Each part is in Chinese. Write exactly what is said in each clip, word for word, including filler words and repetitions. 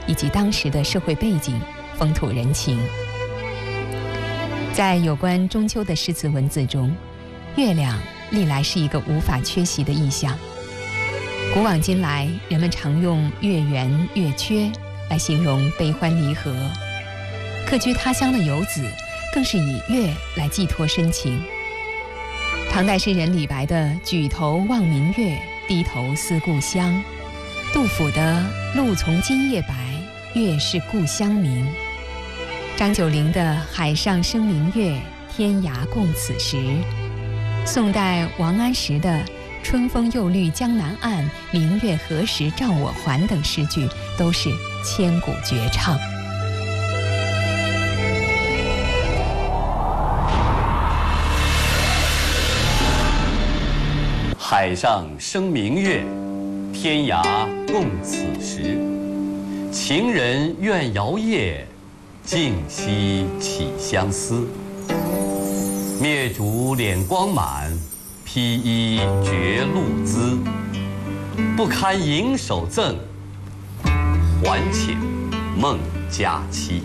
以及当时的社会背景、风土人情。在有关中秋的诗词文字中，月亮历来是一个无法缺席的意象。古往今来，人们常用月圆月缺来形容悲欢离合。客居他乡的游子更是以月来寄托深情。唐代诗人李白的举头望明月，低头思故乡，杜甫的露从今夜白，月是故乡明，张九龄的海上生明月，天涯共此时，宋代王安石的春风又绿江南岸，明月何时照我还等诗句都是千古绝唱。 海上生明月，天涯共此时。情人怨遥夜，竟夕起相思。灭烛敛光满，披衣觉露滋。不堪盈手赠，还请梦佳期。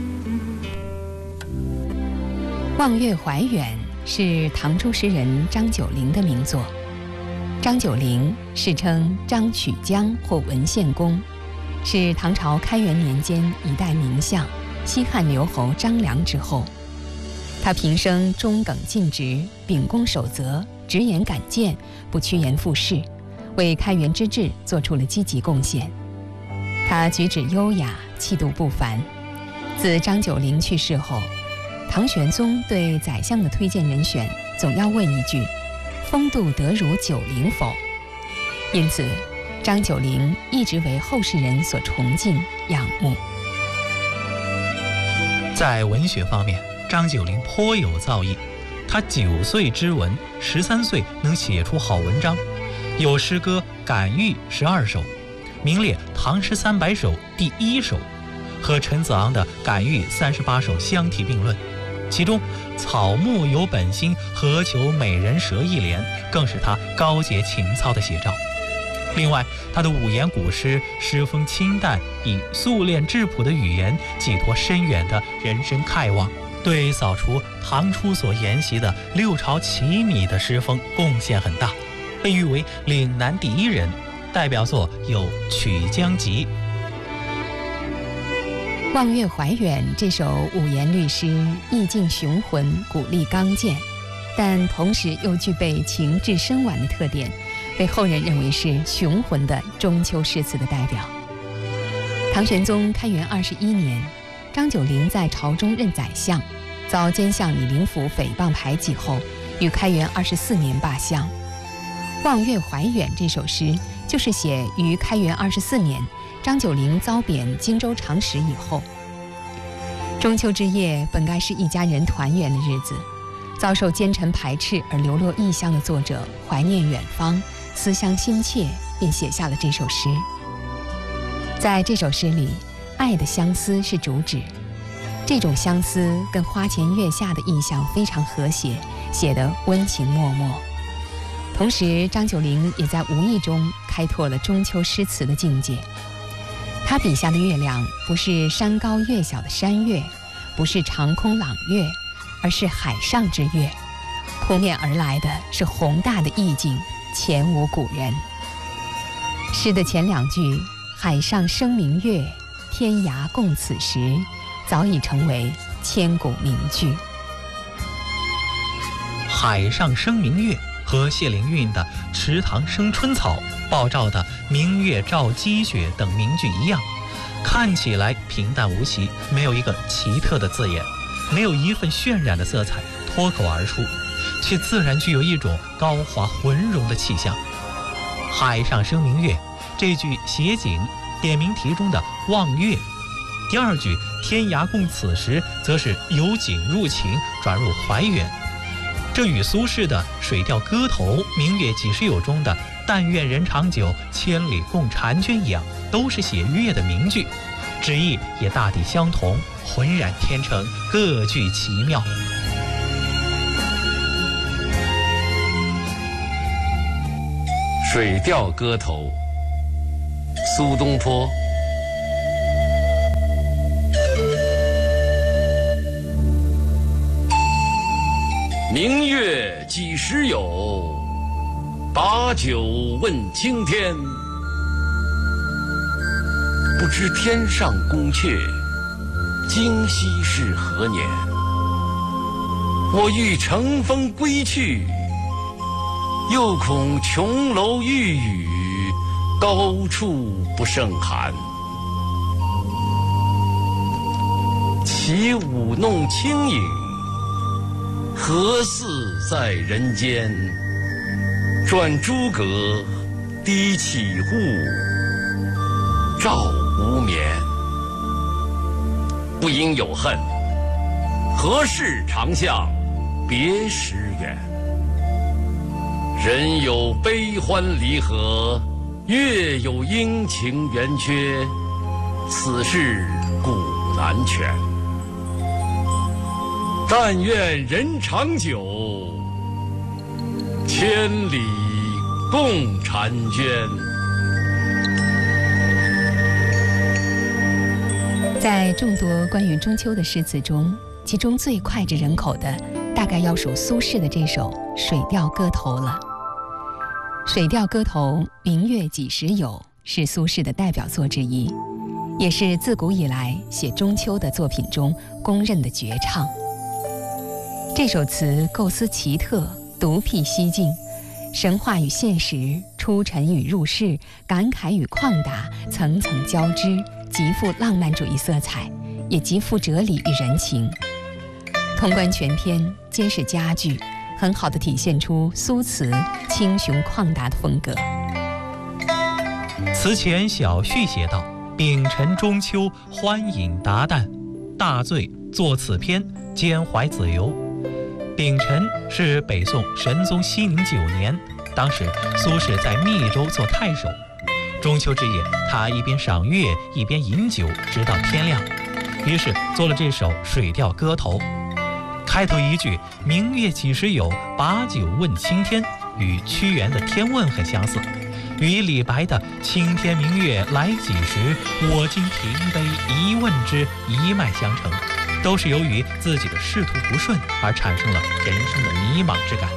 《望月怀远》是唐初诗人张九龄的名作。张九龄世称张曲江或文献公，是唐朝开元年间一代名相，西汉留侯张良之后。他平生忠耿尽职，秉公守责，直言敢谏，不趋炎附势，为开元之治做出了积极贡献。他举止优雅，气度不凡。自张九龄去世后，唐玄宗对宰相的推荐人选总要问一句：风度得如九龄否？因此，张九龄一直为后世人所崇敬仰慕。 在文学方面，张九龄颇有造诣。他九岁知文，十三岁能写出好文章，有诗歌《感遇》十二首，名列《唐诗三百首》第一首，和陈子昂的《感遇》三十八首相提并论。其中草木有本心，何求美人蛇一联，更是他高洁情操的写照。另外，他的五言古诗诗风清淡，以素练质朴的语言寄托深远的人生慨望，对扫除唐初所沿袭的六朝奇靡的诗风贡献很大，被誉为岭南第一人。代表作有《曲江集》。 《望月怀远》这首五言律诗意境雄浑，鼓励刚健，但同时又具备情致深婉的特点，被后人认为是雄浑的中秋诗词的代表。唐玄宗开元二十一年，张九龄在朝中任宰相，遭奸相李林甫诽谤排挤后，于开元二十四年罢相。《望月怀远》这首诗就是写于开元二十四年，张九龄遭贬荆州长史以后。中秋之夜本该是一家人团圆的日子，遭受奸臣排斥而流落异乡的作者怀念远方，思乡心切，便写下了这首诗。在这首诗里，爱的相思是主旨，这种相思跟花前月下的意象非常和谐，写得温情脉脉。同时，张九龄也在无意中开拓了中秋诗词的境界。他笔下的月亮不是山高月小的山月，不是长空朗月，而是海上之月，扑面而来的是宏大的意境，前无古人。诗的前两句海上生明月，天涯共此时，早已成为千古名句。 海上生明月和谢灵运的池塘生春草、鲍照的明月照积雪等名句一样，看起来平淡无奇，没有一个奇特的字眼，没有一份渲染的色彩脱口而出，却自然具有一种高华浑融的气象。海上生明月这句写景点名题中的望月，第二句天涯共此时则是由景入情转入怀远，这与苏轼的水调歌头明月几时有中的但愿人长久，千里共婵娟一样，都是写月的名句，旨意也大抵相同，浑然天成，各具奇妙。 水调歌头，苏东坡。 明月几时有？把酒问青天。不知天上宫阙，今夕是何年？我欲乘风归去，又恐琼楼玉宇，高处不胜寒。起舞弄清影，何似在人间？转朱阁，低绮户，照无眠。不应有恨，何事长向别时圆？人有悲欢离合，月有阴晴圆缺，此事古难全。但愿人长久，千里共婵娟。 在众多关于中秋的诗词中，其中最脍炙人口的，大概要数苏轼的这首《水调歌头》了。《水调歌头·明月几时有》是苏轼的代表作之一，也是自古以来写中秋的作品中公认的绝唱。这首词构思奇特，独辟蹊径，神话与现实，出尘与入世，感慨与旷达层层交织，极富浪漫主义色彩，也极富哲理与人情。通关全篇皆是佳句，很好地体现出苏词清雄旷达的风格。 词前小序写道：丙辰中秋，欢饮达旦，大醉作此篇，兼怀子由。丙辰是北宋神宗熙宁九年，当时苏轼在密州做太守。中秋之夜，他一边赏月，一边饮酒，直到天亮。于是做了这首《水调歌头》。开头一句“明月几时有，把酒问青天”与屈原的《天问》很相似，与李白的“青天明月来几时，我今停杯一问之”一脉相承，都是由于自己的仕途不顺而产生了人生的迷茫之感。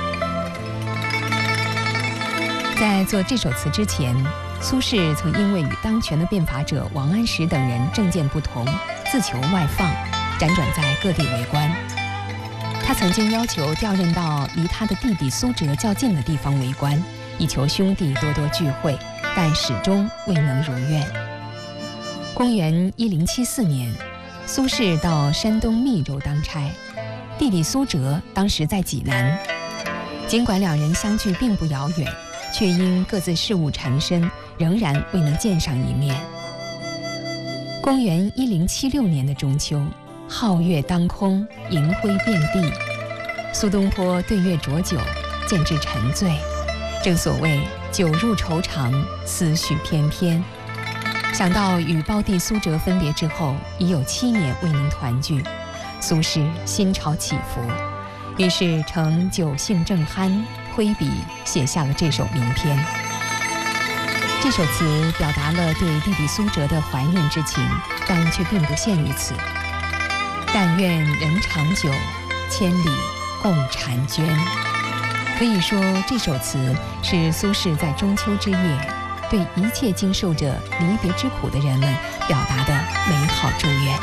在做这首词之前，苏轼曾因为与当权的变法者王安石等人政见不同，自求外放，辗转在各地为官。他曾经要求调任到离他的弟弟苏辙较近的地方为官，以求兄弟多多聚会，但始终未能如愿。公元一零七四年，苏轼到山东密州当差，弟弟苏辙当时在济南。尽管两人相距并不遥远，却因各自事务缠身，仍然未能见上一面。公元一零七六年的中秋，皓月当空，银辉遍地。苏东坡对月酌酒，渐至沉醉。正所谓酒入愁肠，思绪翩翩。想到与胞弟苏辙分别之后，已有七年未能团聚，苏轼心潮起伏，于是乘酒兴正酣，挥笔写下了这首名篇。这首词表达了对弟弟苏辙的怀念之情，但却并不限于此。但愿人长久，千里共婵娟。可以说，这首词是苏轼在中秋之夜对一切经受着离别之苦的人们表达的美好祝愿。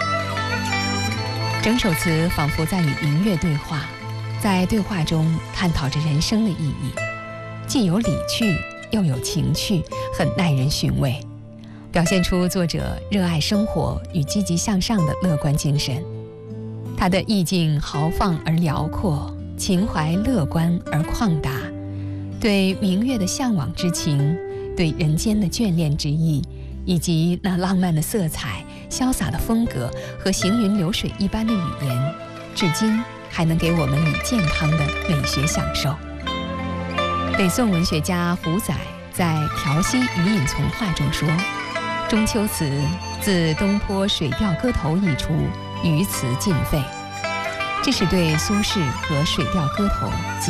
整首词仿佛在与明月对话，在对话中探讨着人生的意义，既有理趣，又有情趣，很耐人寻味，表现出作者热爱生活与积极向上的乐观精神。他的意境豪放而辽阔，情怀乐观而旷达，对明月的向往之情，对人间的眷恋之意，以及那浪漫的色彩、潇洒的风格和行云流水一般的语言，至今还能给我们以健康的美学享受。北宋文学家胡载在《调息余隐丛话》中说：“中秋词自东坡《水调歌头》一出，余词尽废。”这是对苏轼和《水调歌头》